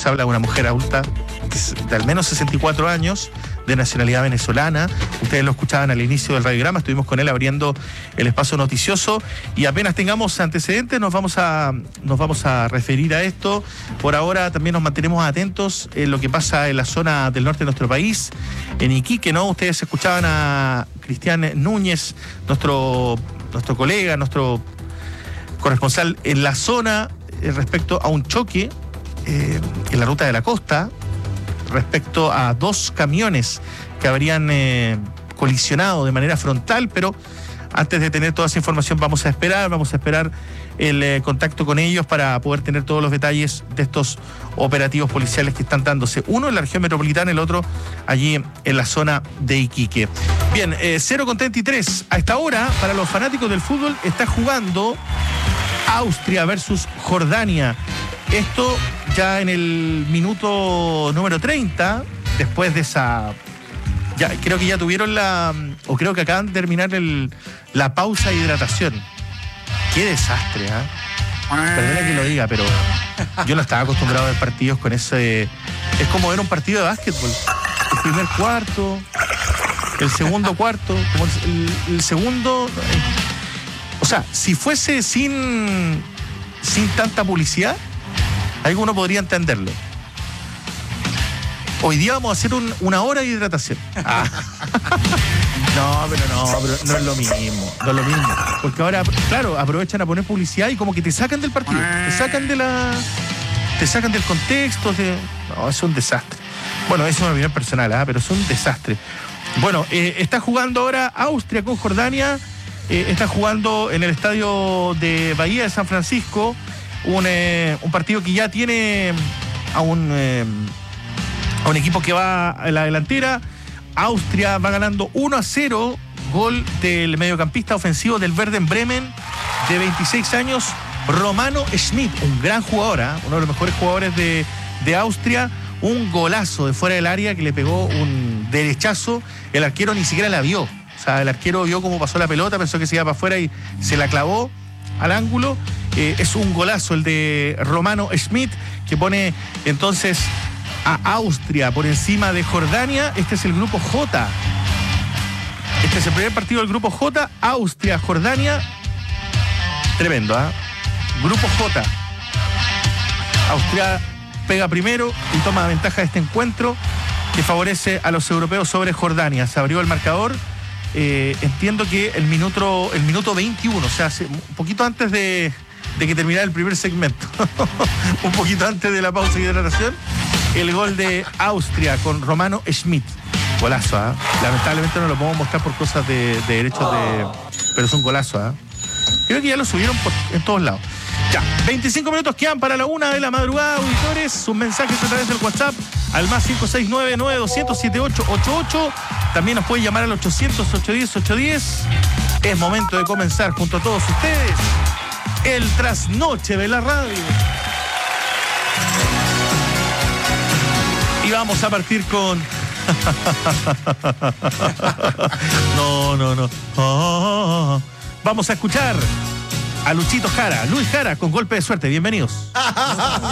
Se habla de una mujer adulta de al menos 64 años, de nacionalidad venezolana. Ustedes lo escuchaban al inicio del radiograma, estuvimos con él abriendo el espacio noticioso y apenas tengamos antecedentes nos vamos a referir a esto. Por ahora también nos mantenemos atentos en lo que pasa en la zona del norte de nuestro país, en Iquique, ¿no? Ustedes escuchaban a Cristian Núñez, nuestro colega, nuestro corresponsal en la zona, respecto a un choque en la ruta de la costa, respecto a 2 camiones que habrían colisionado de manera frontal, pero antes de tener toda esa información vamos a esperar el contacto con ellos para poder tener todos los detalles de estos operativos policiales que están dándose. Uno en la región metropolitana, el otro allí en la zona de Iquique. Bien, 0:33. A esta hora, para los fanáticos del fútbol, está jugando Austria versus Jordania. Esto ya en el minuto número 30, después de esa... Ya, creo que ya tuvieron creo que acaban de terminar la pausa de hidratación. Qué desastre, ¿eh? Perdona que lo diga, pero yo no estaba acostumbrado a ver partidos con ese... Es como ver un partido de básquetbol. El primer cuarto, el segundo cuarto, como el segundo... O sea, si fuese sin tanta publicidad, alguno podría entenderlo. Hoy día vamos a hacer una hora de hidratación. No, pero no es lo mismo. No es lo mismo. Porque ahora, claro, aprovechan a poner publicidad y como que te sacan del partido. Te sacan del contexto. No, es un desastre. Bueno, eso es una opinión personal, pero es un desastre. Bueno, está jugando ahora Austria con Jordania. Está jugando en el estadio de Bahía de San Francisco. Un partido que ya tiene a un equipo que va a la delantera. Austria va ganando 1-0, gol del mediocampista ofensivo del Werder Bremen, de 26 años, Romano Schmidt, un gran jugador, uno de los mejores jugadores de Austria, un golazo de fuera del área que le pegó un derechazo, el arquero ni siquiera la vio, o sea, el arquero vio cómo pasó la pelota, pensó que se iba para afuera y se la clavó al ángulo. Es un golazo el de Romano Schmidt, que pone entonces a Austria por encima de Jordania. Este es el grupo J. Este es el primer partido del grupo J. Austria, Jordania. Tremendo, Grupo J. Austria pega primero y toma ventaja de este encuentro que favorece a los europeos sobre Jordania. Se abrió el marcador. Entiendo que el minuto 21, o sea, un poquito antes de que terminara el primer segmento, un poquito antes de la pausa de hidratación, el gol de Austria con Romano Schmidt. Golazo, Lamentablemente no lo podemos mostrar por cosas de derechos pero es un golazo, Creo que ya lo subieron en todos lados. Ya, 25 minutos quedan para la 1 de la madrugada, auditores. Sus mensajes a través del WhatsApp al más 569-9200-7888. También nos puede llamar al 800-810-810. Es momento de comenzar junto a todos ustedes el trasnoche de la radio. Y vamos a partir con... No. Vamos a escuchar a Luchito Jara, Luis Jara, con Golpe de Suerte. Bienvenidos.